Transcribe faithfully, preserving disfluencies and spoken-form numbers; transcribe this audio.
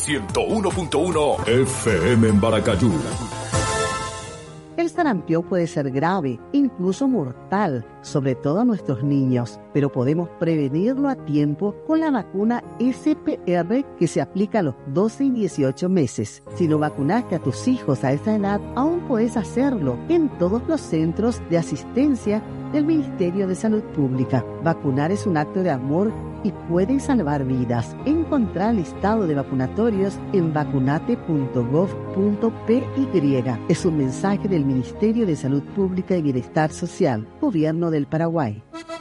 ciento uno punto uno F M en Baracayú. El sarampión puede ser grave, incluso mortal, sobre todo a nuestros niños, pero podemos prevenirlo a tiempo con la vacuna S P R que se aplica a los doce y dieciocho meses. Si no vacunaste a tus hijos a esa edad, aún puedes hacerlo en todos los centros de asistencia del Ministerio de Salud Pública. Vacunar es un acto de amor y pueden salvar vidas. Encontrar el listado de vacunatorios en vacunate punto gov punto p y. Es un mensaje del Ministerio de Salud Pública y Bienestar Social, Gobierno del Paraguay.